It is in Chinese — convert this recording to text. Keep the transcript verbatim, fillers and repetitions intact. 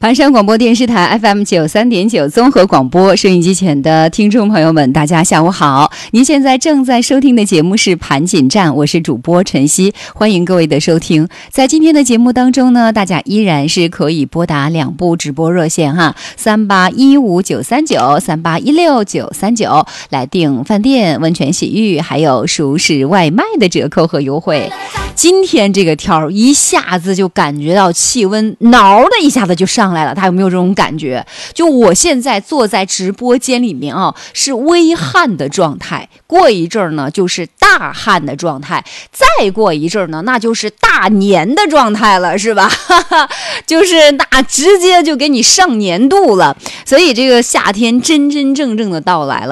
盘山广播电视台 F M 九三点九综合广播，收音机前的听众朋友们，大家下午好！您现在正在收听的节目是盘锦站，我是主播晨曦，欢迎各位的收听。在今天的节目当中呢，大家依然是可以拨打两部直播热线哈，三八一五九三九、三八一六九三九来订饭店、温泉洗浴，还有熟食外卖的折扣和优惠。今天这个天儿一下子就感觉到气温挠的一下子就上来了，大家有没有这种感觉？就我现在坐在直播间里面啊，是微汗的状态，过一阵儿呢就是大汗的状态，再过一阵儿呢那就是大年的状态了，是吧？就是那直接就给你上年度了，所以这个夏天真真正正的到来了。